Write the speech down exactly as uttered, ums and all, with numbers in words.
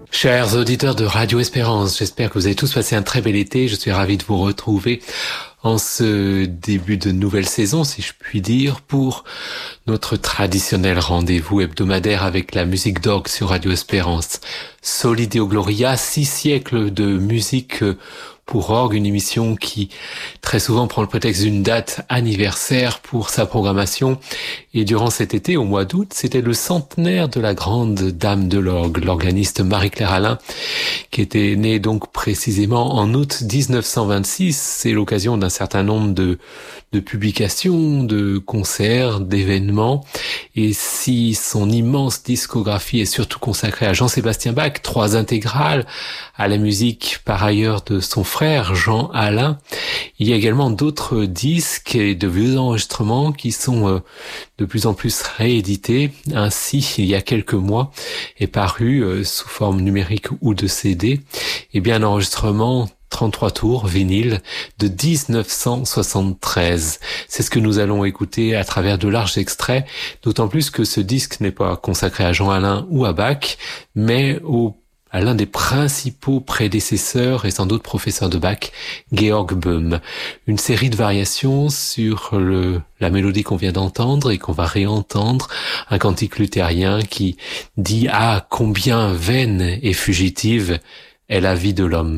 Chers auditeurs de Radio Espérance, j'espère que vous avez tous passé un très bel été. Je suis ravi de vous retrouver en ce début de nouvelle saison, si je puis dire, pour notre traditionnel rendez-vous hebdomadaire avec la musique d'orgue sur Radio Espérance. Soli Deo Gloria, six siècles de musique pour orgue, une émission qui très souvent prend le prétexte d'une date anniversaire pour sa programmation. Et durant cet été, au mois d'août, c'était le centenaire de la grande dame de l'orgue, l'organiste Marie-Claire Alain, qui était née donc précisément en août dix-neuf cent vingt-six. C'est l'occasion d'un certain nombre de, de publications, de concerts, d'événements. Et si son immense discographie est surtout consacrée à Jean-Sébastien Bach, trois intégrales, à la musique par ailleurs de son frère Jean Alain, il y a également d'autres disques et de vieux enregistrements qui sont euh, de plus en plus réédités. Ainsi, il y a quelques mois, est paru euh, sous forme numérique ou de C D, et bien un enregistrement trente-trois tours, vinyle, de dix-neuf cent soixante-treize. C'est ce que nous allons écouter à travers de larges extraits, d'autant plus que ce disque n'est pas consacré à Jean Alain ou à Bach, mais au à l'un des principaux prédécesseurs et sans doute professeurs de Bach, Georg Böhm. Une série de variations sur le, la mélodie qu'on vient d'entendre et qu'on va réentendre, un cantique luthérien qui dit « Ah, combien vaine et fugitive est la vie de l'homme ».